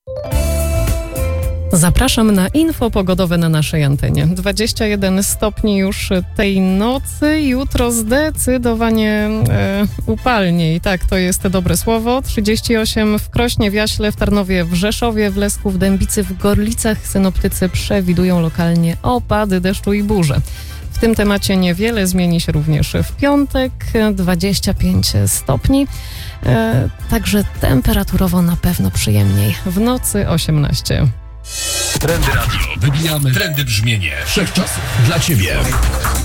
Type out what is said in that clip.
Zapraszam na info pogodowe na naszej antenie. 21 stopni już tej nocy, jutro zdecydowanie upalniej. Tak, to jest dobre słowo. 38 w Krośnie, w Jaśle, w Tarnowie, w Rzeszowie, w Lesku, w Dębicy, w Gorlicach. Synoptycy przewidują lokalnie opady deszczu i burze. W tym temacie niewiele zmieni się również w piątek, 25 stopni, także temperaturowo na pewno przyjemniej. W nocy 18. Trendy Radio. Wybijamy trendy brzmienie wszechczasów dla Ciebie.